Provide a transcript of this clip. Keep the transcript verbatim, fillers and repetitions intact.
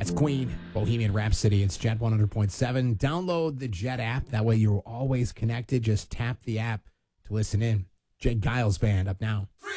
That's Queen, Bohemian Rhapsody. It's Jet one hundred point seven. Download the Jet app. That way you're always connected. Just tap the app to listen in. Jed Giles Band up now. Free